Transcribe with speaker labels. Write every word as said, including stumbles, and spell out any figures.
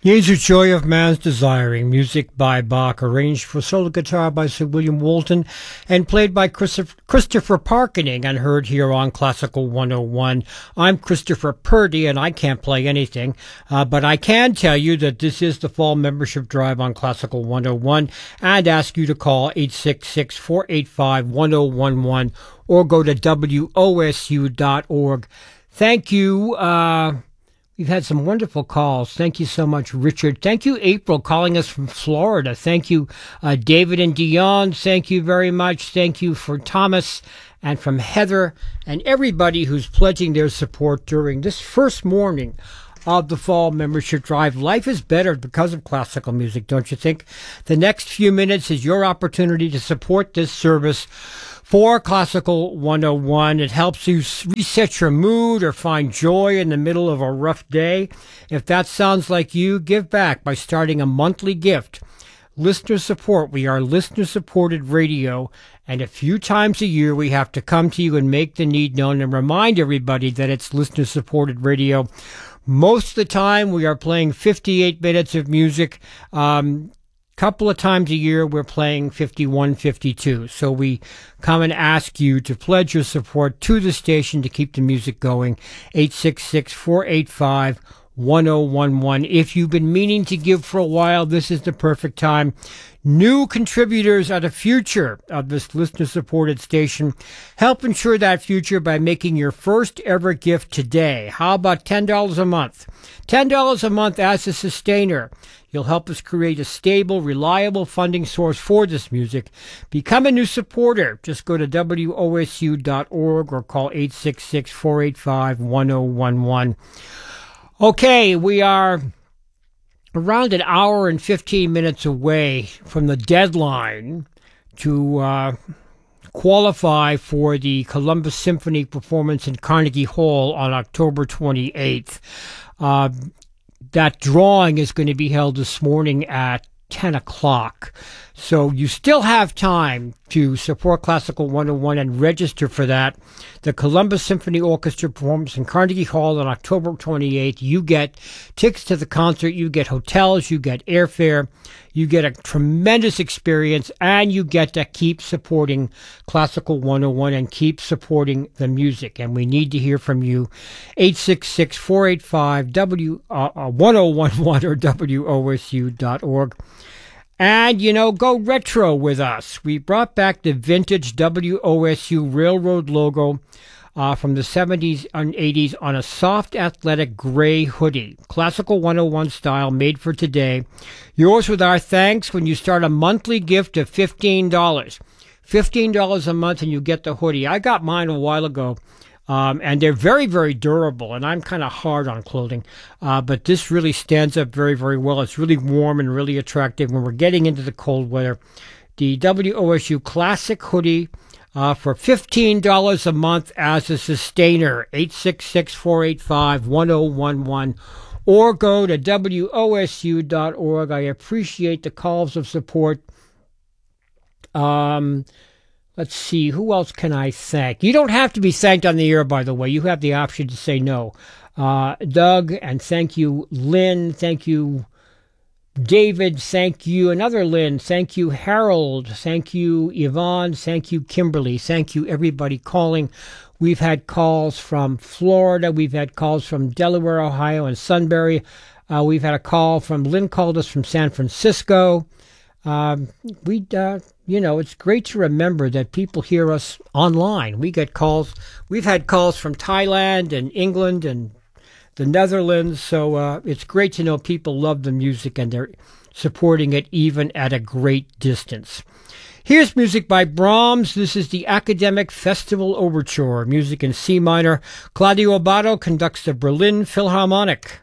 Speaker 1: Years of Joy of Man's Desiring, music by Bach, arranged for solo guitar by Sir William Walton, and played by Christopher, Christopher Parkening, and heard here on Classical one oh one. I'm Christopher Purdy, and I can't play anything, uh, but I can tell you that this is the fall membership drive on Classical one oh one, and ask you to call eight six six, four eight five, one oh one one, or go to W O S U dot org. Thank you, uh... We've had some wonderful calls. Thank you so much, Richard. Thank you, April, calling us from Florida. Thank you, uh, David and Dion. Thank you very much. Thank you for Thomas and from Heather and everybody who's pledging their support during this first morning of the fall membership drive. Life is better because of classical music, don't you think? The next few minutes is your opportunity to support this service for Classical one oh one. It helps you reset your mood or find joy in the middle of a rough day. If that sounds like you, give back by starting a monthly gift. Listener support. We are listener-supported radio, and a few times a year we have to come to you and make the need known and remind everybody that it's listener-supported radio. Most of the time we are playing fifty-eight minutes of music. Um, couple of times a year we're playing fifty-one, fifty-two. So we come and ask you to pledge your support to the station to keep the music going. eight six six, four eight five, one oh one one. If you've been meaning to give for a while, this is the perfect time. New contributors are the future of this listener-supported station. Help ensure that future by making your first ever gift today. How about ten dollars a month? ten dollars a month as a sustainer. You'll help us create a stable, reliable funding source for this music. Become a new supporter. Just go to W O S U dot org or call eight six six, four eight five, one oh one one. Okay, we are around an hour and fifteen minutes away from the deadline to uh, qualify for the Columbus Symphony performance in Carnegie Hall on October twenty-eighth. Uh, that drawing is going to be held this morning at ten o'clock. So you still have time to support Classical one oh one and register for that. The Columbus Symphony Orchestra performance in Carnegie Hall on October twenty-eighth. You get tickets to the concert, you get hotels, you get airfare, you get a tremendous experience, and you get to keep supporting Classical one oh one and keep supporting the music. And we need to hear from you. eight six six, four eight five, one oh one one or W O S U dot org. And, you know, go retro with us. We brought back the vintage W O S U Railroad logo uh, from the seventies and eighties on a soft, athletic gray hoodie. Classical one oh one style, made for today. Yours with our thanks when you start a monthly gift of fifteen dollars. fifteen dollars a month and you get the hoodie. I got mine a while ago. Um, and they're very, very durable, and I'm kind of hard on clothing, uh, but this really stands up very, very well. It's really warm and really attractive when we're getting into the cold weather. The W O S U Classic Hoodie uh, for fifteen dollars a month as a sustainer, eight six six, four eight five, one oh one one, or go to W O S U dot org. I appreciate the calls of support. Um... Let's see, who else can I thank? You don't have to be thanked on the air, by the way. You have the option to say no. Uh, Doug, and thank you, Lynn. Thank you, David. Thank you, another Lynn. Thank you, Harold. Thank you, Yvonne. Thank you, Kimberly. Thank you, everybody calling. We've had calls from Florida. We've had calls from Delaware, Ohio, and Sunbury. Uh, we've had a call from Lynn called us from San Francisco. Um, we, uh, you know, it's great to remember that people hear us online. We get calls. We've had calls from Thailand and England and the Netherlands. So uh, it's great to know people love the music and they're supporting it even at a great distance. Here's music by Brahms. This is the Academic Festival Overture, music in C minor. Claudio Abbado conducts the Berlin Philharmonic.